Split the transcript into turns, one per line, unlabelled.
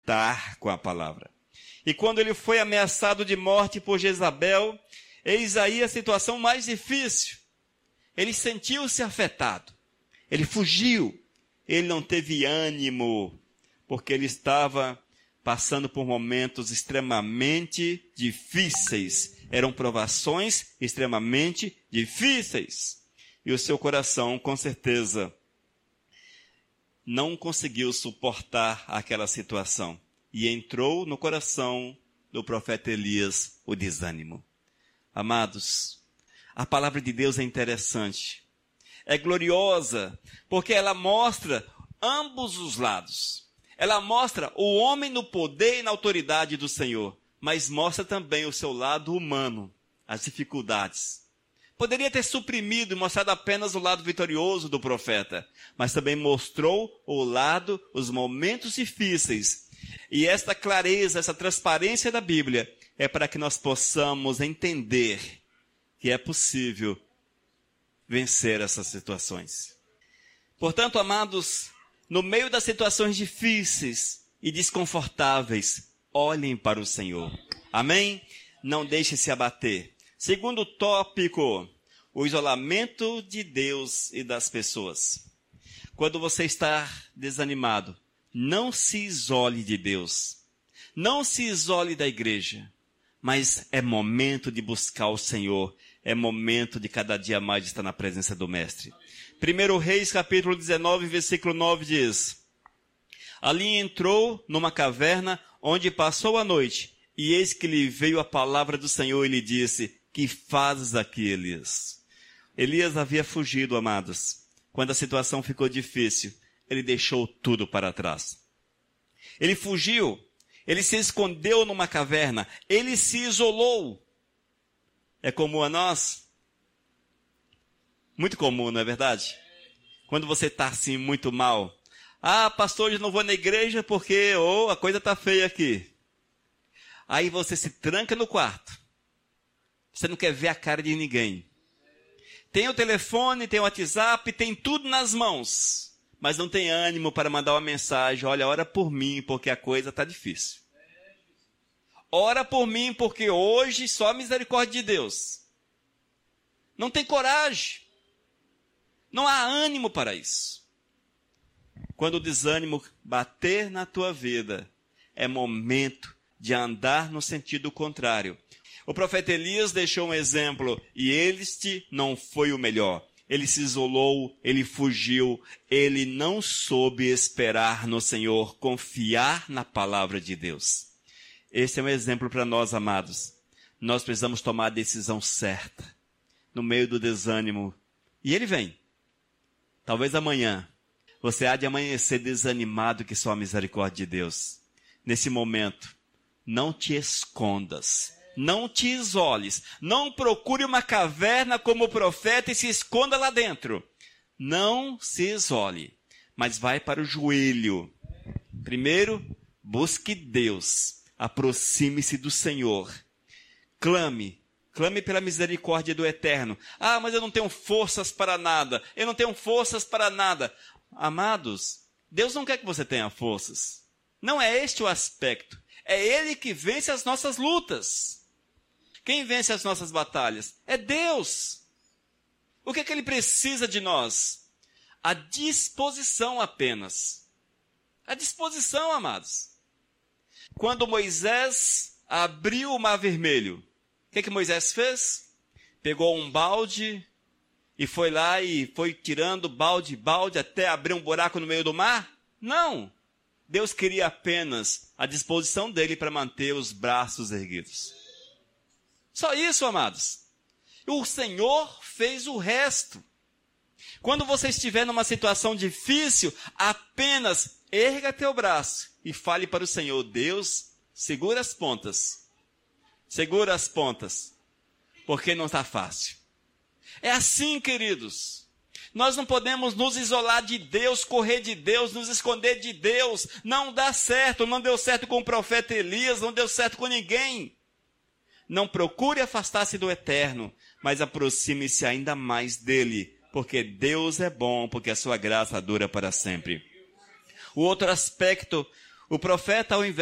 lutar com a palavra. E quando ele foi ameaçado de morte por Jezabel, eis aí a situação mais difícil. Ele sentiu-se afetado. Ele fugiu. Ele não teve ânimo, porque ele estava passando por momentos extremamente difíceis. Eram provações extremamente difíceis. E o seu coração, com certeza, não conseguiu suportar aquela situação. E entrou no coração do profeta Elias o desânimo. Amados, a palavra de Deus é interessante. É gloriosa, porque ela mostra ambos os lados. Ela mostra o homem no poder e na autoridade do Senhor, mas mostra também o seu lado humano, as dificuldades. Poderia ter suprimido e mostrado apenas o lado vitorioso do profeta, mas também mostrou o lado, os momentos difíceis. E esta clareza, essa transparência da Bíblia é para que nós possamos entender que é possível vencer essas situações. Portanto, amados, no meio das situações difíceis e desconfortáveis, olhem para o Senhor. Amém? Não deixe se abater. Segundo tópico, o isolamento de Deus e das pessoas. Quando você está desanimado, não se isole de Deus. Não se isole da igreja. Mas é momento de buscar o Senhor. É momento de cada dia mais estar na presença do Mestre. 1 Reis, capítulo 19, versículo 9 diz: ali entrou numa caverna onde passou a noite. E eis que lhe veio a palavra do Senhor e lhe disse: que fazes aqui, Elias? Elias havia fugido, amados. Quando a situação ficou difícil, ele deixou tudo para trás. Ele fugiu, ele se escondeu numa caverna, ele se isolou. É comum a nós? Muito comum, não é verdade? Quando você está assim muito mal. Ah, pastor, hoje não vou na igreja porque a coisa está feia aqui. Aí você se tranca no quarto. Você não quer ver a cara de ninguém. Tem o telefone, tem o WhatsApp, tem tudo nas mãos. Mas não tem ânimo para mandar uma mensagem. Olha, ora por mim, porque a coisa está difícil. Ora por mim, porque hoje só a misericórdia de Deus. Não tem coragem. Não há ânimo para isso. Quando o desânimo bater na tua vida, é momento de andar no sentido contrário. O profeta Elias deixou um exemplo, e este não foi o melhor. Ele se isolou, ele fugiu, ele não soube esperar no Senhor, confiar na palavra de Deus. Esse é um exemplo para nós, amados. Nós precisamos tomar a decisão certa, no meio do desânimo. E ele vem. Talvez amanhã, você há de amanhecer desanimado que só a misericórdia de Deus. Nesse momento, não te escondas. Não te isoles. Não procure uma caverna como o profeta e se esconda lá dentro. Não se isole. Mas vai para o joelho. Primeiro, busque Deus. Aproxime-se do Senhor. Clame. Clame pela misericórdia do Eterno. Ah, mas eu não tenho forças para nada. Eu não tenho forças para nada. Amados, Deus não quer que você tenha forças. Não é este o aspecto. É Ele que vence as nossas lutas. Quem vence as nossas batalhas? É Deus. O que é que Ele precisa de nós? A disposição apenas. A disposição, amados. Quando Moisés abriu o Mar Vermelho, o que é que Moisés fez? Pegou um balde e foi lá e foi tirando balde até abrir um buraco no meio do mar? Não. Deus queria apenas a disposição dele para manter os braços erguidos. Só isso, amados. O Senhor fez o resto. Quando você estiver numa situação difícil, apenas erga teu braço e fale para o Senhor: Deus, segura as pontas. Segura as pontas. Porque não está fácil. É assim, queridos. Nós não podemos nos isolar de Deus, correr de Deus, nos esconder de Deus. Não dá certo. Não deu certo com o profeta Elias, não deu certo com ninguém. Não procure afastar-se do Eterno, mas aproxime-se ainda mais dele, porque Deus é bom, porque a sua graça dura para sempre. O outro aspecto, O profeta, ao invés